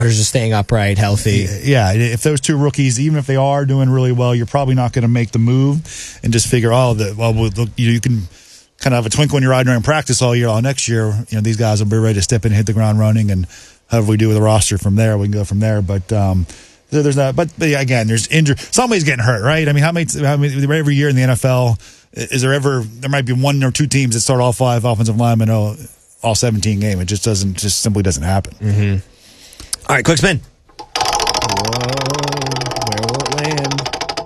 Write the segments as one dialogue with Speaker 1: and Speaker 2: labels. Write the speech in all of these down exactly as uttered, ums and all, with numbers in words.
Speaker 1: just staying upright, healthy.
Speaker 2: Yeah, if those two rookies, even if they are doing really well, you're probably not going to make the move and just figure, oh, the, well, look, you, you can kind of have a twinkle in your eye during practice all year. All next year, you know, these guys will be ready to step in and hit the ground running, and however we do with the roster from there, we can go from there. But um, there's not. But, but yeah, again, there's injury. Somebody's getting hurt, right? I mean, how many? How many? Every year in the N F L, is there ever? There might be one or two teams that start all five offensive linemen all, all seventeen games. It just doesn't. Just simply doesn't happen.
Speaker 1: Mm-hmm. All right, quick spin.
Speaker 3: Whoa, where will it land?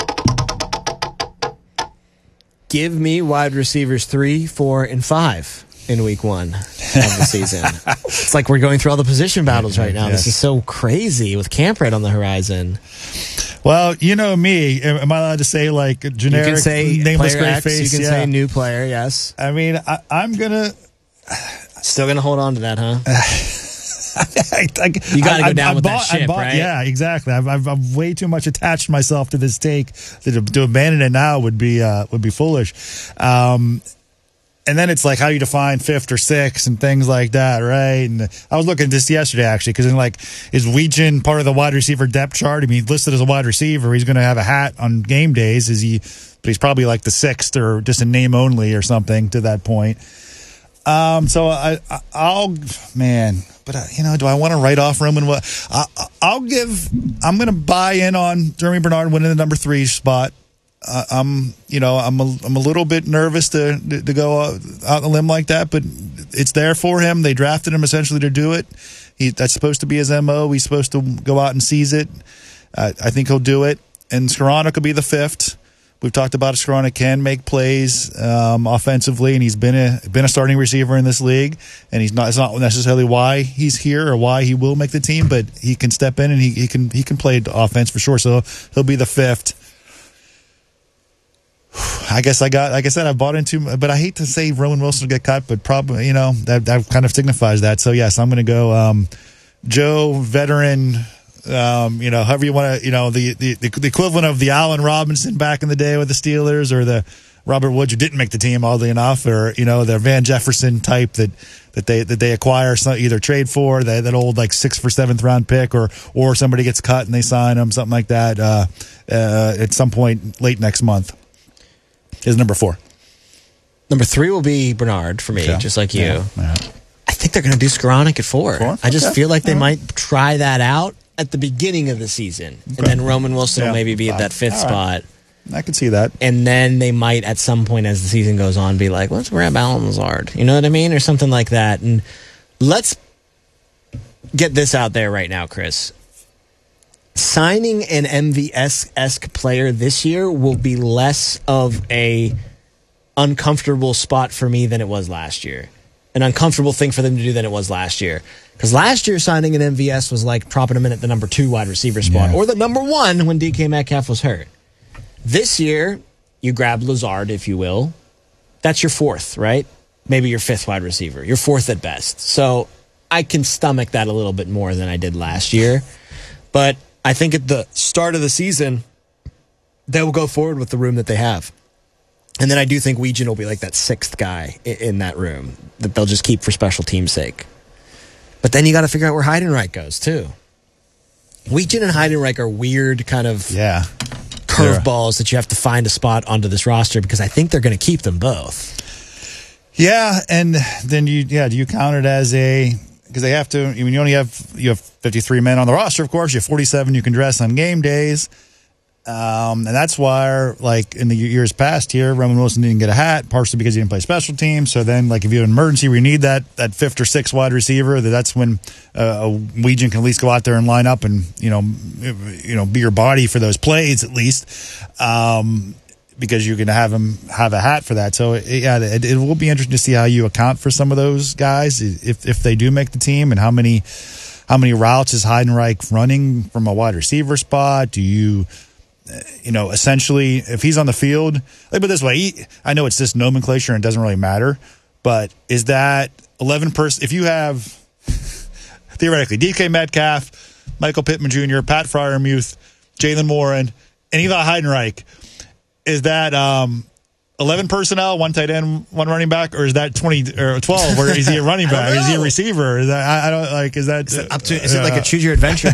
Speaker 1: Give me wide receivers three, four, and five in week one of the season. It's like we're going through all the position battles right now. Yes. This is so crazy with camp right on the horizon.
Speaker 2: Well, you know me. Am I allowed to say like generic,
Speaker 1: you can say
Speaker 2: nameless
Speaker 1: player
Speaker 2: great
Speaker 1: X,
Speaker 2: face?
Speaker 1: You can
Speaker 2: yeah.
Speaker 1: say new player, yes.
Speaker 2: I mean, I, I'm going to...
Speaker 1: Still going to hold on to that, huh?
Speaker 2: I, I,
Speaker 1: you got to go
Speaker 2: I,
Speaker 1: down
Speaker 2: I
Speaker 1: with
Speaker 2: bought,
Speaker 1: that ship,
Speaker 2: bought,
Speaker 1: right?
Speaker 2: Yeah, exactly. I've, I've, I've way too much attached myself to this take to, to abandon it now would be uh, would be foolish. Um, and then it's like how you define fifth or sixth and things like that, right? And I was looking at this yesterday actually because in like is Weegin part of the wide receiver depth chart? I mean, he's listed as a wide receiver. He's going to have a hat on game days. Is he? But he's probably like the sixth or just a name only or something to that point. Um, so I, I, I'll, man, but I, you know, do I want to write off Roman? I, I'll give, I'm going to buy in on Jeremy Bernard winning the number three spot. Uh, I'm, you know, I'm a, I'm a little bit nervous to, to, to go out on a limb like that, but it's there for him. They drafted him essentially to do it. He, that's supposed to be his M O. He's supposed to go out and seize it. Uh, I think he'll do it. And Skoranek could be the fifth. We've talked about Skoranek can make plays um, offensively, and he's been a been a starting receiver in this league. And he's not. It's not necessarily why he's here or why he will make the team, but he can step in and he, he can he can play offense for sure. So he'll be the fifth. I guess I got. Like I said, I bought into, but I hate to say Roman Wilson will get cut, but probably you know that that kind of signifies that. So yes, I'm going to go um, Joe, veteran. Um, you know, however you want to, you know, the, the the equivalent of the Allen Robinson back in the day with the Steelers, or the Robert Woods who didn't make the team, oddly enough, or you know, the Van Jefferson type that that they that they acquire, some, either trade for that, that old like sixth or seventh round pick, or or somebody gets cut and they sign them, something like that. Uh, uh, at some point late next month is number four.
Speaker 1: Number three will be Bernard for me, okay. Just like you.
Speaker 2: Yeah. Yeah.
Speaker 1: I think they're going to do Skoranek at four.
Speaker 2: four?
Speaker 1: I just
Speaker 2: okay.
Speaker 1: feel like they
Speaker 2: All
Speaker 1: might
Speaker 2: right.
Speaker 1: try that out at the beginning of the season. Okay. And then Roman Wilson yeah. will maybe be at that fifth
Speaker 2: right.
Speaker 1: spot.
Speaker 2: I can see that.
Speaker 1: And then they might, at some point as the season goes on, be like, let's grab Allen Lazard. You know what I mean? Or something like that. And let's get this out there right now, Chris. Signing an M V S-esque player this year will be less of a uncomfortable spot for me than it was last year. An uncomfortable thing for them to do than it was last year. Because last year signing an M V S was like propping him in at the number two wide receiver spot, yeah. or the number one when D K Metcalf was hurt. This year, you grab Lazard, if you will. That's your fourth, right? Maybe your fifth wide receiver. Your fourth at best. So I can stomach that a little bit more than I did last year. But I think at the start of the season, they will go forward with the room that they have. And then I do think Weegin will be like that sixth guy in that room that they'll just keep for special team's sake. But then you got to figure out where Heidenreich goes, too. Weegin and Heidenreich are weird kind of
Speaker 2: yeah.
Speaker 1: curveballs that you have to find a spot onto this roster because I think they're going to keep them both.
Speaker 2: Yeah, and then you yeah, do you count it as a because they have to I mean you only have you have fifty-three men on the roster, of course. You have forty-seven you can dress on game days. Um, and that's why, like, in the years past here, Roman Wilson didn't get a hat, partially because he didn't play special teams. So then, like, if you have an emergency where you need that that fifth or sixth wide receiver, that's when uh, a Weegin can at least go out there and line up and, you know, you know, be your body for those plays at least, um, because you can have him have a hat for that. So, it, yeah, it, it will be interesting to see how you account for some of those guys if if they do make the team, and how many how many routes is Heidenreich running from a wide receiver spot? Do you... You know, essentially, if he's on the field, like, but this way, he, I know it's just nomenclature and it doesn't really matter, but is that eleven person? If you have theoretically D K Metcalf, Michael Pittman Junior, Pat Freiermuth, Jalen Warren, and Eli Heidenreich, is that um, eleven personnel, one tight end, one running back, or is that twenty or twelve? Where is he a running back? Is he a receiver? Is that I, I don't like. Is that
Speaker 1: is up to? Is uh, it like a choose your adventure